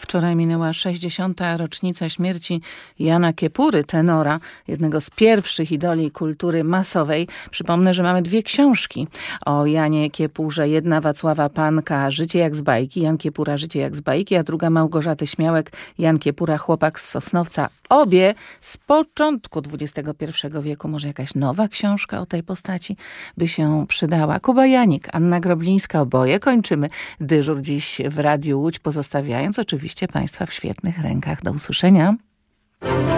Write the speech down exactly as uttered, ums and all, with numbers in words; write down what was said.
Wczoraj minęła sześćdziesiąta rocznica śmierci Jana Kiepury, tenora, jednego z pierwszych idoli kultury masowej. Przypomnę, że mamy dwie książki o Janie Kiepurze. Jedna Wacława Panka, Życie jak z bajki, Jan Kiepura, Życie jak z bajki, a druga Małgorzaty Śmiałek, Jan Kiepura, chłopak z Sosnowca. Obie z początku dwudziestego pierwszego wieku. Może jakaś nowa książka o tej postaci by się przydała. Kuba Janik, Anna Groblińska, oboje kończymy dyżur dziś w Radiu Łódź, pozostawiając oczywiście Państwa w świetnych rękach. Do usłyszenia.